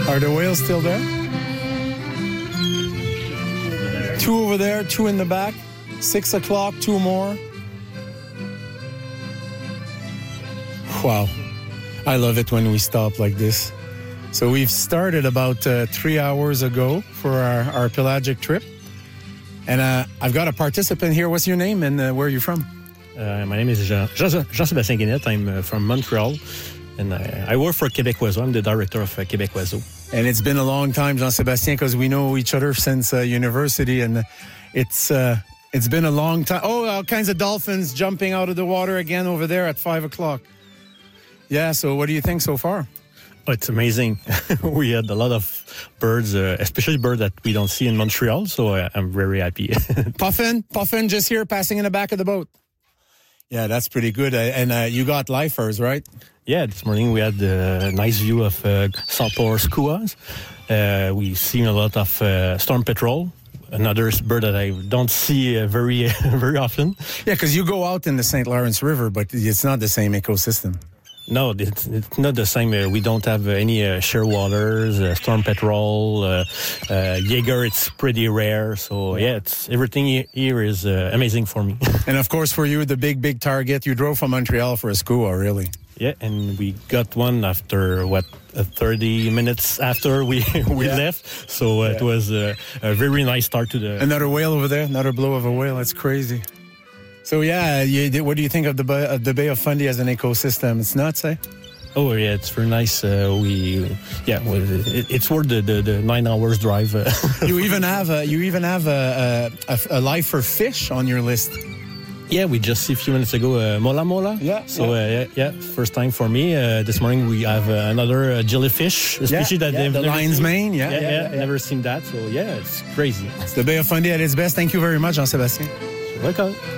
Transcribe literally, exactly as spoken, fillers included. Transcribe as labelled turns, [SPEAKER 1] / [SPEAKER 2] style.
[SPEAKER 1] Are the whales still there? Two over there, two in the back. Six o'clock, two more. Wow. I love it when we stop like this. So we've started about uh, three hours ago for our, our pelagic trip. And uh, I've got a participant here. What's your name and uh, where are you from?
[SPEAKER 2] Uh, my name is Jean, Jean, Jean-Sébastien Guénette. I'm uh, from Montreal. And I, I work for Québec Oiseau. I'm the director of uh, Québec Oiseau.
[SPEAKER 1] And it's been a long time, Jean-Sébastien, because we know each other since uh, university. And it's uh, it's been a long time. Oh, all kinds of dolphins jumping out of the water again over there at five o'clock. Yeah, so what do you think so far?
[SPEAKER 2] Oh, it's amazing. We had a lot of birds, uh, especially birds that we don't see in Montreal. So uh, I'm very happy.
[SPEAKER 1] Puffin, Puffin just here passing in the back of the boat. Yeah, that's pretty good. Uh, and uh, you got lifers, right?
[SPEAKER 2] Yeah, this morning we had a nice view of uh, saltwater skuas. Uh, we've seen a lot of uh, storm petrel, another bird that I don't see uh, very very often.
[SPEAKER 1] Yeah, because you go out in the Saint Lawrence River, but it's not the same ecosystem.
[SPEAKER 2] No, it's, it's not the same. Uh, we don't have uh, any uh, shearwaters, uh, storm petrel, uh, uh, Jaeger. It's pretty rare. So yeah, it's everything here is uh, amazing for me.
[SPEAKER 1] And of course, for you, the big big target. You drove from Montreal for a skua, really?
[SPEAKER 2] Yeah, and we got one after what uh, thirty minutes after we we yeah. left. So uh, yeah. It was uh, a very nice start to the.
[SPEAKER 1] Another whale over there. Another blow of a whale. That's crazy. So yeah, you, what do you think of the Bay, of the Bay of Fundy as an ecosystem? It's nuts, eh?
[SPEAKER 2] Oh yeah, it's very nice. Uh, we yeah, well, it, it's worth the, the, the nine hours drive. Uh.
[SPEAKER 1] you even have a, you even have a, a, a life for fish on your list.
[SPEAKER 2] Yeah, we just see a few minutes ago uh, mola mola.
[SPEAKER 1] Yeah.
[SPEAKER 2] So yeah, uh, yeah, first time for me. Uh, this morning we have uh, another uh, jellyfish, a species
[SPEAKER 1] yeah,
[SPEAKER 2] that
[SPEAKER 1] yeah,
[SPEAKER 2] they've
[SPEAKER 1] the
[SPEAKER 2] never
[SPEAKER 1] lion's
[SPEAKER 2] seen.
[SPEAKER 1] mane. Yeah,
[SPEAKER 2] yeah,
[SPEAKER 1] yeah,
[SPEAKER 2] yeah,
[SPEAKER 1] yeah, yeah.
[SPEAKER 2] Never seen that. So yeah, it's crazy.
[SPEAKER 1] It's the Bay of Fundy at its best. Thank you very much, Jean-Sébastien.
[SPEAKER 2] Welcome.